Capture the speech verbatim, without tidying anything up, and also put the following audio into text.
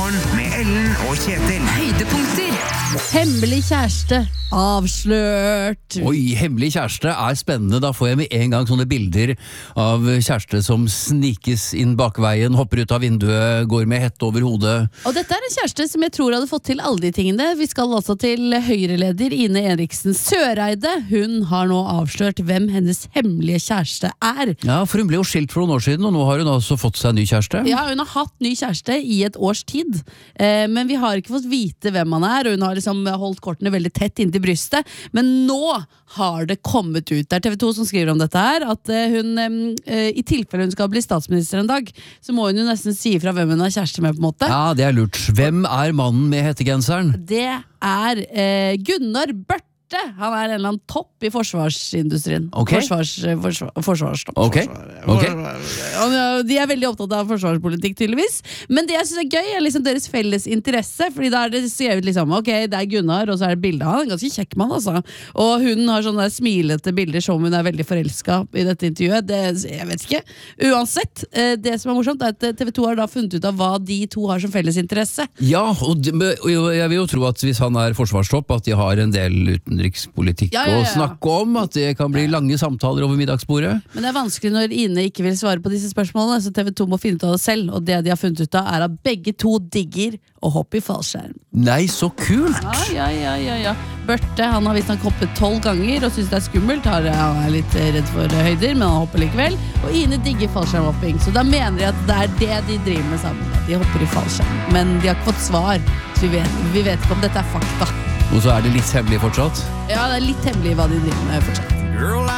Morgen med Ellen og Kjetil. Høydepunkter. Hemmelig kjæreste avslørt. Oi, hemmelig kjæreste er spennende. Da får jeg med en gang sånne bilder av kjæreste som snikes inn bakveien, hopper ut av vinduet, går med hette over hodet. Og dette er en kjæreste som jeg tror hadde fått til alle de tingene. Vi skal altså til Høyre-leder Ine Eriksen Søreide. Hun har nå avslørt hvem hennes hemmelige kjæreste er. Ja, for hun ble jo skilt for noen år siden, og nå har hun altså fått seg en ny kjæreste. Ja, hun har hatt ny kjæreste i et års tid, eh, men vi har ikke fått vite hvem han er, og hun har liksom holdt kortene veldig tett inntil brystet, men nå har det kommet ut. Det er T V to som skriver om dette her, at hun, eh, i tilfelle hun skal bli statsminister en dag, så må hun jo nesten si fra hvem hun har kjæreste med, på en måte. Ja, det er lurt. Hvem er mannen med hettegenseren? Det er eh, Gunnar Børte. Han er en eller annen topp i forsvarsindustrien. Ok. Forsvars, forsvar, forsvarstopp. Ok. Ok. Og de er veldig opptatt av forsvarspolitikk, tydeligvis. Men det jeg synes er gøy, er liksom deres felles interesse. Fordi da er det skrevet liksom, ok, det er Gunnar, og så er det bildet. Han er en ganske kjekk mann, altså. Og hun har sånne der smilete bilder som hun er veldig forelsket i dette intervjuet. Det, jeg vet ikke. Uansett, det som er morsomt, er at T V to har da funnet ut av hva de to har som felles interesse. Ja, og det- og jeg vil jo tro at hvis han er forsvarstopp, at de har en del utenrikspolitikk Ja, ja, ja, ja. å snakke om, at det kan bli lange samtaler over middagsbordet. Men det er vanskelig når Ine ikke vil svare på disse spørsmålene, så T V to må finne ut av det selv. Og det de har funnet ut av, er at begge to digger å hoppe i fallskjerm. Nei, så kult! Ja, ja, ja, ja, ja. Børte, han har visst nok hoppet tolv ganger og synes det er skummelt. Han er litt redd for høyder, men han hopper likevel. Og Ine digger fallskjermhopping, så da mener de at det er det de driver med sammen. De hopper i fallskjerm, men de har ikke fått svar, så vi vet, vi vet ikke om dette er fakta. Og så er det litt hemmelig fortsatt. Ja, det er litt hemmelig hva de driver med fortsatt. Girl,